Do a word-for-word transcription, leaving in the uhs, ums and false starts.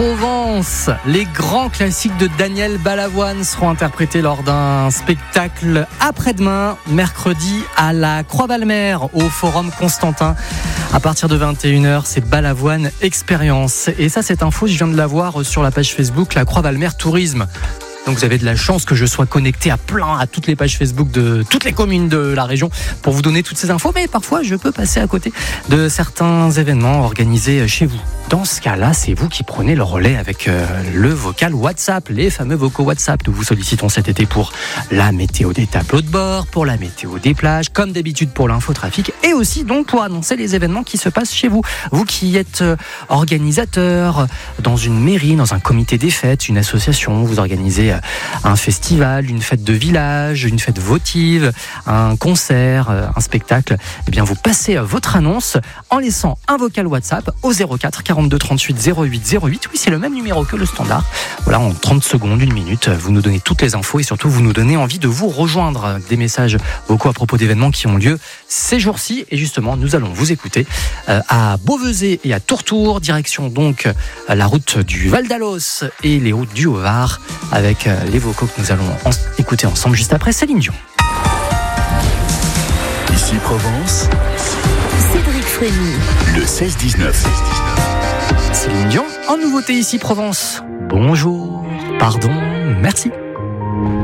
Provence. Les grands classiques de Daniel Balavoine seront interprétés lors d'un spectacle après-demain, mercredi, à la Croix-Valmer, au Forum Constantin. À partir de vingt et une heures, c'est Balavoine Expérience. Et ça, cette info, je viens de la voir sur la page Facebook, la Croix-Valmer Tourisme. Donc vous avez de la chance que je sois connecté à plein, à toutes les pages Facebook de toutes les communes de la région pour vous donner toutes ces infos. Mais parfois, je peux passer à côté de certains événements organisés chez vous. Dans ce cas-là, c'est vous qui prenez le relais avec euh, le vocal WhatsApp, les fameux vocaux WhatsApp. Nous vous sollicitons cet été pour la météo des tableaux de bord, pour la météo des plages, comme d'habitude pour l'infotrafic, et aussi donc pour annoncer les événements qui se passent chez vous. Vous qui êtes euh, organisateur dans une mairie, dans un comité des fêtes, une association, vous organisez euh, un festival, une fête de village, une fête votive, un concert, euh, un spectacle. Eh bien, vous passez euh, votre annonce en laissant un vocal WhatsApp au zéro quatre quarante-deux trente-huit zéro huit zéro huit. Oui, c'est le même numéro que le standard. Voilà, en trente secondes, une minute, vous nous donnez toutes les infos et surtout vous nous donnez envie de vous rejoindre. Des messages vocaux à propos d'événements qui ont lieu ces jours-ci. Et justement, nous allons vous écouter euh, à Beauvezet et à Tourtour, direction donc euh, la route du Val d'Alos et les routes du Haut-Var, avec euh, les vocaux que nous allons en- écouter ensemble juste après Céline Dion. Ici Provence, Cédric Frémy. le seize dix-neuf. Céline Dion, en nouveauté ici Provence. Bonjour, pardon, merci.